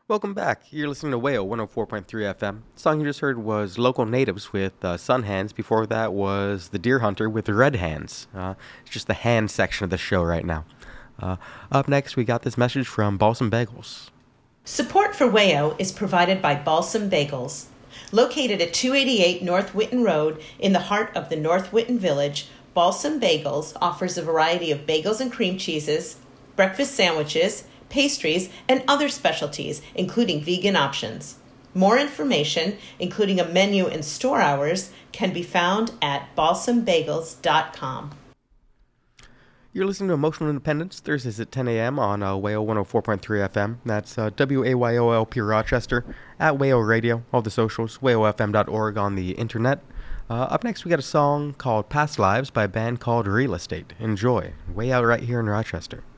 Welcome back. You're listening to Whale 104.3 FM. The song you just heard was Local Natives with Sun Hands. Before that was The Deer Hunter with Red Hands. It's just the hand section of the show right now. Up next, we got this message from Balsam Bagels. Support for WAYO is provided by Balsam Bagels. Located at 288 North Whitten Road in the heart of the North Whitten Village, Balsam Bagels offers a variety of bagels and cream cheeses, breakfast sandwiches, pastries, and other specialties, including vegan options. More information, including a menu and store hours, can be found at balsambagels.com. You're listening to Emotional Independence, Thursdays at 10 a.m. on WAYO 104.3 FM. That's WAYOLP Rochester, at WAYO Radio, all the socials, WAYOFM.org on the internet. Up next, we got a song called Past Lives by a band called Real Estate. Enjoy. Way out right here in Rochester.